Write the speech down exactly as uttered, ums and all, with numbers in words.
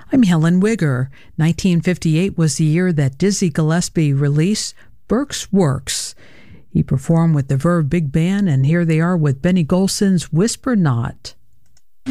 I'm Helen Wigger. nineteen fifty-eight was the year that Dizzy Gillespie released Burke's Works. He performed with the Verve Big Band, and here they are with Benny Golson's Whisper Not.